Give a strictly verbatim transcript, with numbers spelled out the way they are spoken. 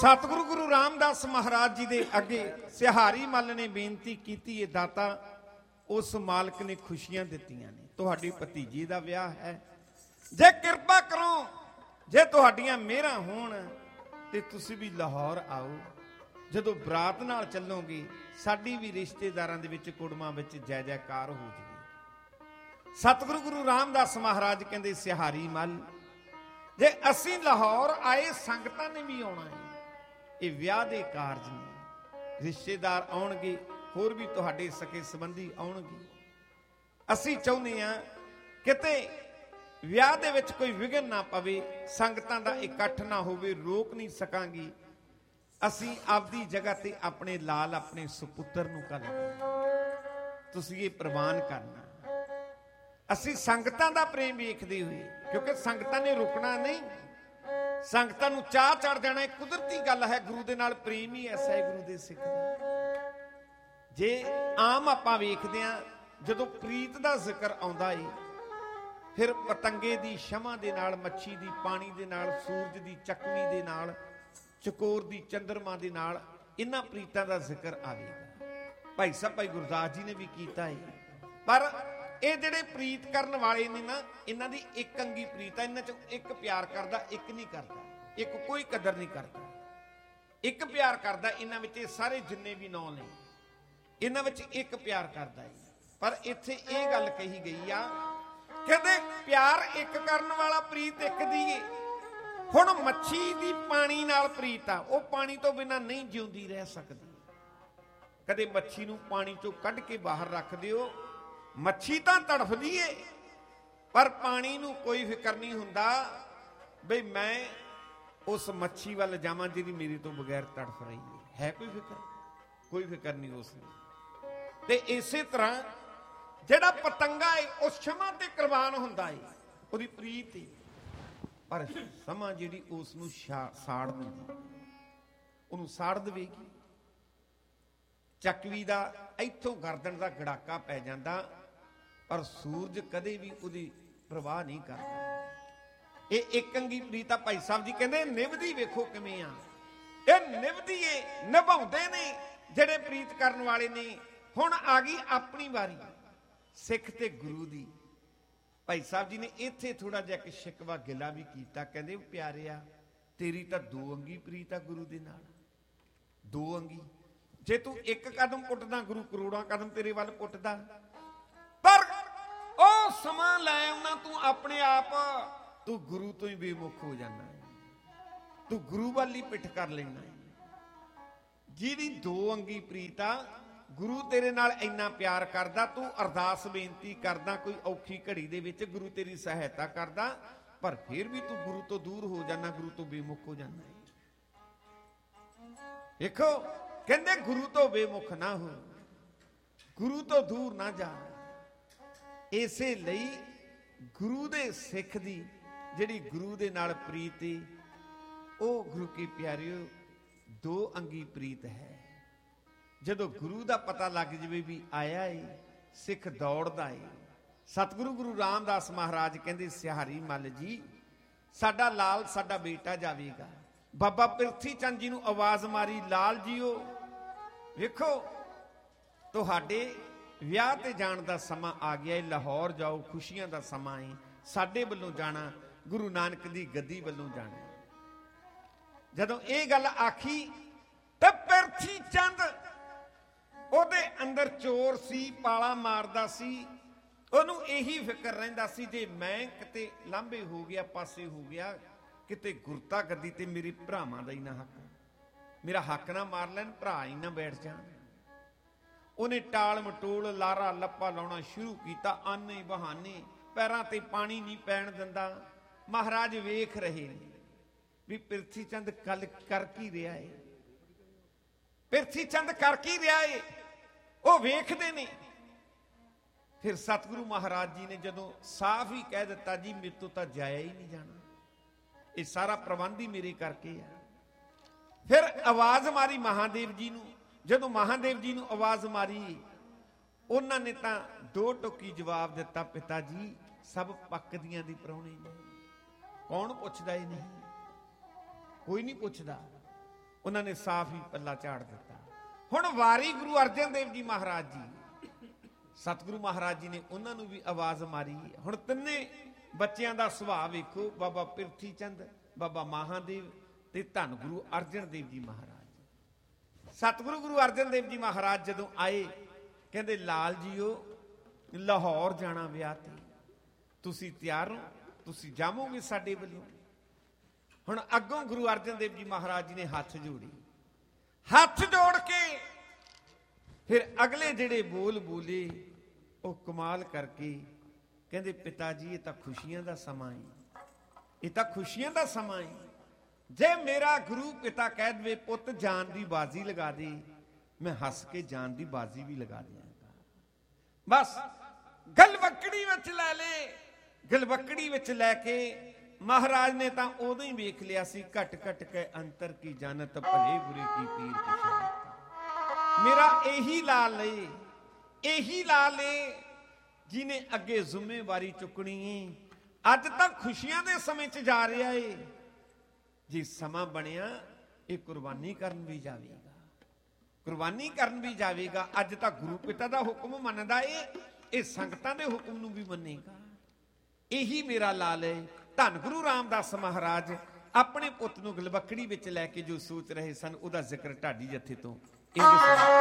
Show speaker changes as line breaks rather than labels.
सतगुरु गुरु रामदास महाराज जी दे अगे सिहारी मल ने बेनती की, ये दाता उस मालक ने खुशियां दित्तियां ने, तुहाडी भतीजी दा विआह है, जे किरपा करो, जे तुहाडियां मेहरां होण ते तुसीं भी लाहौर आओ, जदों बरात नाल चलोगे साडी भी रिश्तेदारां दे विच कुड़मां विच जय जयकार हो जाए। सतगुरु गुरु रामदास महाराज कहंदे सिहारी मल जे असीं लाहौर आए संगतां ने भी आउणा है, ये विआह दे कारज ने, रिश्तेदार आउणगे, होर भी तुहाडे सके संबंधी आउणगे। असीं चाहुंदे हां किते विआह दे विच कोई विघन ना पवे, संगतां दा इकट्ठ ना होवे, रोक नहीं सकांगी। असीं आपदी जगह ते अपने लाल अपने सुपुत्र नूं घल्लांगे, तुसीं ये प्रवान करना। असीं संगतां दा प्रेम वेखदे होए, क्योंकि संगतां ने रुकना नहीं, संगतां नूं चाह चढ़ जाना कुदरती गल है, गुरु दे नाल प्रेम ही ऐसा है गुरु दे सिख दा। जे आम आपां वेखदे हां जदों प्रीत दा जिक्र आउंदा है, फिर पतंगे दी शमा दे नाल, मच्छी दी पानी दे नाल, सूरज दी चकवी दे नाल, चकोर दी चंद्रमा दे नाल, इन्हां प्रीतां दा जिक्र आवेगा। भाई साहब भाई गुरदास जी ने भी कीता है, पर ਇਹ ਜਿਹੜੇ ਪ੍ਰੀਤ ਕਰਨ ਵਾਲੇ ਨੇ ਨਾ, ਇਹਨਾਂ ਦੀ ਇੱਕ ਅੰਗੀ ਪ੍ਰੀਤ ਆ, ਇਹਨਾਂ 'ਚ ਇੱਕ ਪਿਆਰ ਕਰਦਾ, ਇੱਕ ਨਹੀਂ ਕਰਦਾ, ਇੱਕ ਕੋਈ ਕਦਰ ਨਹੀਂ ਕਰਦਾ, ਇੱਕ ਪਿਆਰ ਕਰਦਾ। ਇਹਨਾਂ ਵਿੱਚ ਇਹ ਸਾਰੇ ਜਿੰਨੇ ਵੀ ਨਾਂ ਨੇ, ਇਹਨਾਂ ਵਿੱਚ ਇੱਕ ਪਿਆਰ ਕਰਦਾ ਹੈ। ਪਰ ਇੱਥੇ ਇਹ ਗੱਲ ਕਹੀ ਗਈ ਆ, ਕਹਿੰਦੇ ਪਿਆਰ ਇੱਕ ਕਰਨ ਵਾਲਾ ਪ੍ਰੀਤ ਇੱਕ ਦੀ ਏ। ਹੁਣ ਮੱਛੀ ਦੀ ਪਾਣੀ ਨਾਲ ਪ੍ਰੀਤ ਆ, ਉਹ ਪਾਣੀ ਤੋਂ ਬਿਨਾਂ ਨਹੀਂ ਜਿਉਂਦੀ ਰਹਿ ਸਕਦੀ। ਕਦੇ ਮੱਛੀ ਨੂੰ ਪਾਣੀ ਚੋਂ ਕੱਢ ਕੇ ਬਾਹਰ ਰੱਖ ਦਿਓ, मच्छी तो तड़फदी है, पर पानी नूं कोई फिक्र नहीं हुंदा बई मैं उस मच्छी वाल जावां जिहड़ी मेरे तो बगैर तड़फ रही है। है कोई फिक्र? कोई फिक्र नहीं उसने। ते इसे तरह जिहड़ा पतंगा है उस क्षमा ते कुर्बान हुंदा है, उहदी प्रीत है, पर समा जिहड़ी उस नूं साड़ दिंदी, उहनूं साड़ देवेगी। चकवी दा इत्थों गर्दन दा गड़ाका पै जांदा, पर सूरज कदे भी उहदी परवाह नहीं करदा। ये एक अंगी प्रीत आ। भाई साहब जी कहंदे निभदी वेखो किवें आ, ये निभदी है, निभाउंदे ने जिहड़े प्रीत करन वाले ने। हुण आ गई अपनी वारी सिख ते गुरु दी। भाई साहब जी ने इत्थे थोड़ा जिहा इक शिकवा गिला भी कीता, कहंदे प्यारिया तेरी तां दो अंगी प्रीत आ गुरु दे नाल, दो अंगी। जे तू एक कदम पुटदा गुरु करोड़ां कदम तेरे वाल पुटदा। पर ओ समा लै आउणा, तू अपने आप तू गुरु तो ही बेमुख हो जाना है, तू गुरु वाल ही पिठ कर लेना है। जिहदी दो अंगी प्रीत आ, गुरु तेरे नाल इन्ना प्यार करदा, तू अरदास बेनती करदा, कोई औखी घड़ी दे विच गुरु तेरी सहायता करदा, पर फिर भी तू गुरु तो दूर हो जाना, गुरु तो बेमुख हो जाना है। देखो कहंदे गुरु तो बेमुख ना हो, गुरु तो दूर ना जा। इसे लई गुरु दे सिख दी जिहड़ी गुरु दे नाल प्रीत है, ओ गुरु की प्यारियो दो अंगी प्रीत है। जदों गुरु दा पता लग जावे भी आया है, सिख दौड़दा है। सतगुरु गुरु रामदास महाराज कहंदे सिहारी मल जी साडा लाल साडा बेटा जावेगा। बाबा पिरथी चंद जी नूं आवाज मारी, लाल जीओ वेखो तुहाडे विआह ते जाण दा समा आ गया है, लाहौर जाओ, खुशियां दा समा है, साडे वल्लों जाना, गुरु नानक दी गद्दी वल्लों जाना। जदों ये गल आखी ते पिरथी चंद ओदे अंदर चोर सी, पाला मारदा सी, ओनू यही फिक्र रहिंदा सी जे मैं किते लांभे हो गया, पासे हो गया, किते गुरता गद्दी ते मेरे भरावां दा ही ना हक, मेरा हक ना मार लैन, भरा ही ना बैठ जाण। उन्हें टाल मटोल लारा लप्पा लाउणा शुरू किया, आने बहाने, पैरां ते पानी नहीं पैण दिंदा। महाराज वेख रहे ने भी पिरथी चंद कल कर की रहा है, पिरथी चंद कर की रहा है, वो वेखदे ने। फिर सतगुरु महाराज जी ने जदों साफ ही कह दिता, जी मेरे तो तां जाया ही नहीं जाना, ये सारा प्रबंध ही मेरे करके है। फिर आवाज मारी महादेव जी नूं, जदों महादेव जी नूं आवाज मारी, उन्होंने तां दो टुकी जवाब दिता, पिता जी सब पकदियां दी प्राहुणे, ने, कौन पुछदा ही नहीं, कोई नहीं पुछदा। ਉਹਨਾਂ ਨੇ ਸਾਫ਼ ਹੀ ਪੱਲਾ ਝਾੜ ਦਿੱਤਾ। ਹੁਣ ਵਾਰੀ ਗੁਰੂ ਅਰਜਨ ਦੇਵ ਜੀ ਮਹਾਰਾਜ ਜੀ, ਸਤਿਗੁਰੂ ਮਹਾਰਾਜ ਜੀ ਨੇ ਉਹਨਾਂ ਨੂੰ ਵੀ ਆਵਾਜ਼ ਮਾਰੀ। ਹੁਣ ਤਿੰਨੇ ਬੱਚਿਆਂ ਦਾ ਸੁਭਾਅ ਵੇਖੋ, ਬਾਬਾ ਪਿਰਥੀ ਚੰਦ, ਬਾਬਾ ਮਹਾਦੇਵ ਤੇ ਧੰਨ ਗੁਰੂ ਅਰਜਨ ਦੇਵ ਜੀ ਮਹਾਰਾਜ। ਸਤਿਗੁਰੂ ਗੁਰੂ ਅਰਜਨ ਦੇਵ ਜੀ ਮਹਾਰਾਜ ਜਦੋਂ ਆਏ, ਕਹਿੰਦੇ ਲਾਲ ਜੀਓ ਲਾਹੌਰ ਜਾਣਾ ਵਿਆਹ ਤੇ, ਤੁਸੀਂ ਤਿਆਰ ਹੋ, ਤੁਸੀਂ ਜਾਵੋਗੇ ਸਾਡੇ ਵੱਲੋਂ। ਹੁਣ ਅੱਗੋਂ ਗੁਰੂ ਅਰਜਨ ਦੇਵ ਜੀ ਮਹਾਰਾਜ ਜੀ ਨੇ ਹੱਥ ਜੋੜੇ, ਹੱਥ ਜੋੜ ਕੇ ਫਿਰ ਅਗਲੇ ਜਿਹੜੇ ਬੋਲ ਬੋਲੇ ਉਹ ਕਮਾਲ ਕਰਕੇ ਕਹਿੰਦੇ ਪਿਤਾ ਜੀ ਇਹ ਤਾਂ ਖੁਸ਼ੀਆਂ ਦਾ ਸਮਾਂ ਹੈ, ਇਹ ਤਾਂ ਖੁਸ਼ੀਆਂ ਦਾ ਸਮਾਂ ਹੈ। ਜੇ ਮੇਰਾ ਗੁਰੂ ਪਿਤਾ ਕਹਿ ਦੇਵੇ ਪੁੱਤ ਜਾਨ ਦੀ ਬਾਜ਼ੀ ਲਗਾ ਦੇ, ਮੈਂ ਹੱਸ ਕੇ ਜਾਨ ਦੀ ਬਾਜ਼ੀ ਵੀ ਲਗਾ ਦਿਆਂਗਾ। ਬਸ ਗਲਵੱਕੜੀ ਵਿੱਚ ਲੈ ਲੈ, ਗਲਵੱਕੜੀ ਵਿੱਚ ਲੈ ਕੇ ਮਹਾਰਾਜ ਨੇ ਤਾਂ ਉਦੋਂ ਹੀ ਵੇਖ ਲਿਆ ਸੀ, ਘਟ ਘਟ ਕੇ ਅੰਤਰ ਕੀ ਜਾਣਤ ਭਲੇ ਬੁਰੇ ਕੀ ਪੀਰ ਪੁਛਾਨਤ। ਮੇਰਾ ਇਹੀ ਲਾਲ ਏ, ਇਹੀ ਲਾਲ ਏ ਜਿਹਨੇ ਅੱਗੇ ਜ਼ਿੰਮੇਵਾਰੀ ਚੁੱਕਣੀ ਏ। ਅੱਜ ਤਾਂ ਖੁਸ਼ੀਆਂ ਦੇ ਸਮੇਂ 'ਚ ਜਾ ਰਿਹਾ ਏ, ਜੇ ਸਮਾਂ ਬਣਿਆ ਇਹ ਕੁਰਬਾਨੀ ਕਰਨ ਵੀ ਜਾਵੇਗਾ, ਕੁਰਬਾਨੀ ਕਰਨ ਵੀ ਜਾਵੇਗਾ। ਅੱਜ ਤਾਂ ਗੁਰੂ ਪਿਤਾ ਦਾ ਹੁਕਮ ਮੰਨਦਾ ਏ, ਇਹ ਸੰਗਤਾਂ ਦੇ ਹੁਕਮ ਨੂੰ ਵੀ ਮੰਨੇਗਾ। ਇਹੀ ਮੇਰਾ ਲਾਲ ਹੈ। ਧੰਨ ਗੁਰੂ ਰਾਮਦਾਸ ਮਹਾਰਾਜ ਆਪਣੇ ਪੁੱਤ ਨੂੰ ਗਲਵੱਕੜੀ ਵਿੱਚ ਲੈ ਕੇ ਜੋ ਸੋਚ ਰਹੇ ਸਨ, ਉਹਦਾ ਜ਼ਿਕਰ ਢਾਡੀ ਜੱਥੇ ਤੋਂ